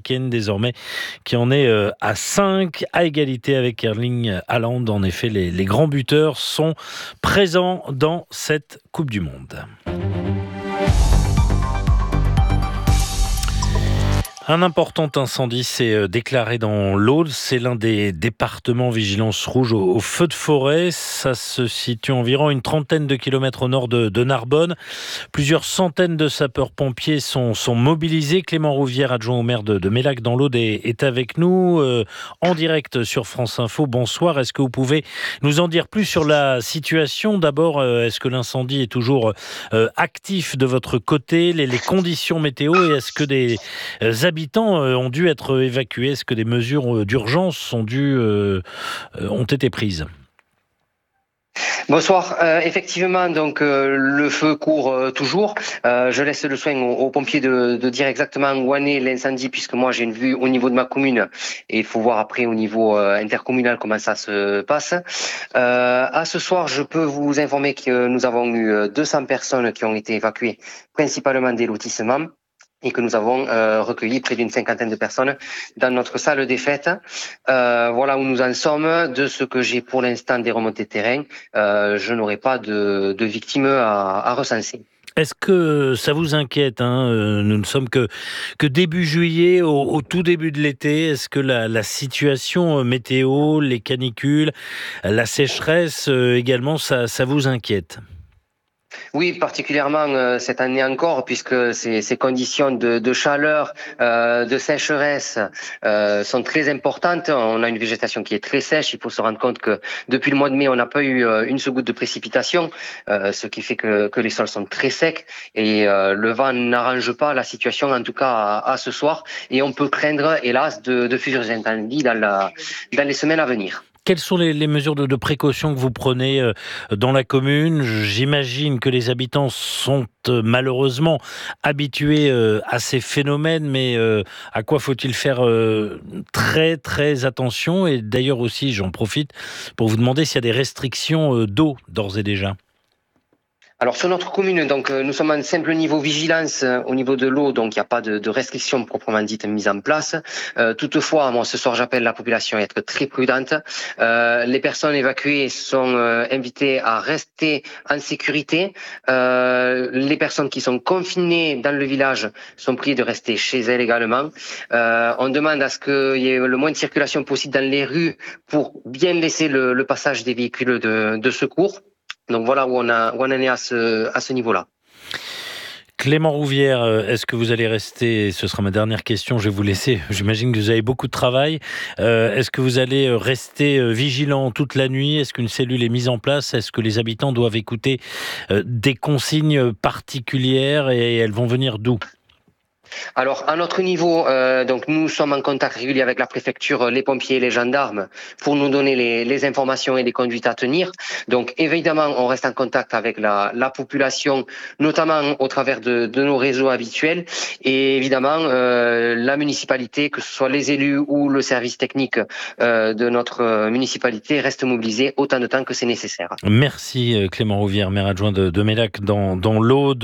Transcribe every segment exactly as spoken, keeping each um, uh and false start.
Kane désormais qui en est euh, à cinq, à égalité avec Erling Haaland. En effet, les, les grands buteurs sont présents dans cette Coupe du Monde. Un important incendie s'est déclaré dans l'Aude. C'est l'un des départements vigilance rouge au, au feu de forêt. Ça se situe environ une trentaine de kilomètres au nord de, de Narbonne. Plusieurs centaines de sapeurs-pompiers sont, sont mobilisés. Clément Rouvière, adjoint au maire de, de Mélac dans l'Aude, est, est avec nous euh, en direct sur France Info. Bonsoir. Est-ce que vous pouvez nous en dire plus sur la situation ? D'abord, euh, est-ce que l'incendie est toujours euh, actif de votre côté ? Les, les conditions météo et est-ce que des euh, habitants ont dû être évacués? Est-ce que des mesures d'urgence ont, dû, euh, ont été prises? Bonsoir. Euh, effectivement, donc euh, le feu court euh, toujours. Euh, je laisse le soin aux, aux pompiers de, de dire exactement où en est l'incendie, puisque moi j'ai une vue au niveau de ma commune et il faut voir après au niveau euh, intercommunal comment ça se passe. Euh, à ce soir, je peux vous informer que nous avons eu deux cents personnes qui ont été évacuées, principalement des lotissements, et que nous avons euh, recueilli près d'une cinquantaine de personnes dans notre salle des fêtes. Euh, voilà où nous en sommes. De ce que j'ai pour l'instant des remontées de terrain, euh, je n'aurai pas de, de victimes à, à recenser. Est-ce que ça vous inquiète, hein ? Nous ne sommes que, que début juillet, au, au tout début de l'été. Est-ce que la, la situation météo, les canicules, la sécheresse euh, également, ça, ça vous inquiète ? Oui, particulièrement euh, cette année encore, puisque ces, ces conditions de, de chaleur, euh, de sécheresse euh, sont très importantes. On a une végétation qui est très sèche. Il faut se rendre compte que depuis le mois de mai, on n'a pas eu euh, une seule goutte de précipitation, euh, ce qui fait que, que les sols sont très secs et euh, le vent n'arrange pas la situation, en tout cas à, à ce soir. Et on peut craindre, hélas, de, de futurs incendies dans, la, dans les semaines à venir. Quelles sont les, les mesures de, de précaution que vous prenez euh, dans la commune ? J'imagine que les habitants sont euh, malheureusement habitués euh, à ces phénomènes, mais euh, à quoi faut-il faire euh, très très attention ? Et d'ailleurs aussi, j'en profite pour vous demander s'il y a des restrictions euh, d'eau d'ores et déjà. Alors sur notre commune, donc euh, nous sommes en simple niveau vigilance euh, au niveau de l'eau, donc il n'y a pas de, de restrictions proprement dites mises en place. Euh, toutefois, moi ce soir j'appelle la population à être très prudente. Euh, les personnes évacuées sont euh, invitées à rester en sécurité. Euh, les personnes qui sont confinées dans le village sont priées de rester chez elles également. Euh, on demande à ce qu'il y ait le moins de circulation possible dans les rues pour bien laisser le, le passage des véhicules de, de secours. Donc voilà où on, a, où on en est à ce, à ce niveau-là. Clément Rouvière, est-ce que vous allez rester, ce sera ma dernière question, je vais vous laisser, j'imagine que vous avez beaucoup de travail, euh, est-ce que vous allez rester vigilant toute la nuit ? Est-ce qu'une cellule est mise en place ? Est-ce que les habitants doivent écouter euh, des consignes particulières et elles vont venir d'où ? Alors, à notre niveau, euh, donc nous sommes en contact régulier avec la préfecture, les pompiers et les gendarmes pour nous donner les, les informations et les conduites à tenir. Donc, évidemment, on reste en contact avec la, la population, notamment au travers de, de nos réseaux habituels. Et évidemment, euh, la municipalité, que ce soit les élus ou le service technique euh, de notre municipalité, reste mobilisé autant de temps que c'est nécessaire. Merci Clément Rouvière, maire adjoint de, de Mélac dans, dans l'Aude,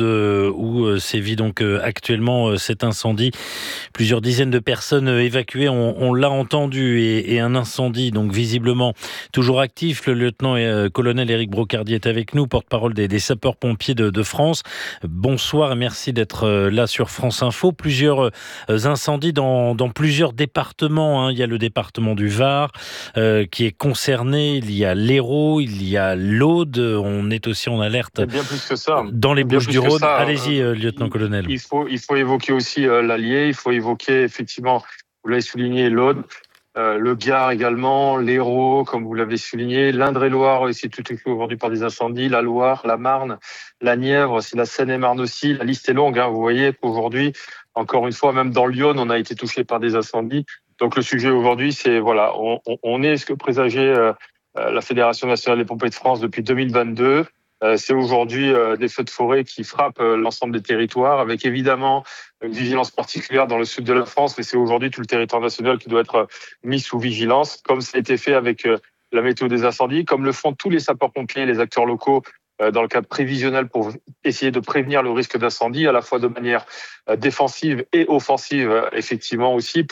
où sévit donc actuellement cet incendie. Plusieurs dizaines de personnes évacuées, on, on l'a entendu, et, et un incendie donc visiblement toujours actif. Le lieutenant-colonel Éric Brocardier est avec nous, porte-parole des, des sapeurs-pompiers de, de France. Bonsoir et merci d'être là sur France Info. Plusieurs incendies dans, dans plusieurs départements, hein. Il y a le département du Var euh, qui est concerné, il y a l'Hérault, il y a l'Aude, on est aussi en alerte bien plus que ça. dans les Bouches-du-Rhône. Allez-y, euh, lieutenant-colonel. Il faut, il faut évoquer aussi euh, l'Allier, il faut évoquer effectivement, vous l'avez souligné, l'Aude, euh, le Gard également, l'Hérault, comme vous l'avez souligné, l'Indre-et-Loire, ici tout est aujourd'hui par des incendies, la Loire, la Marne, la Nièvre, c'est la Seine-et-Marne aussi, la liste est longue, hein, vous voyez qu'aujourd'hui, encore une fois, même dans Lyon, on a été touché par des incendies. Donc le sujet aujourd'hui, c'est, voilà, on, on est ce que présageait euh, la Fédération nationale des pompiers de France depuis deux mille vingt-deux. Euh, c'est aujourd'hui euh, des feux de forêt qui frappent euh, l'ensemble des territoires, avec évidemment une vigilance particulière dans le sud de la France, mais c'est aujourd'hui tout le territoire national qui doit être mis sous vigilance, comme ça a été fait avec euh, la météo des incendies, comme le font tous les sapeurs-pompiers et les acteurs locaux euh, dans le cadre prévisionnel pour essayer de prévenir le risque d'incendie, à la fois de manière euh, défensive et offensive, euh, effectivement aussi,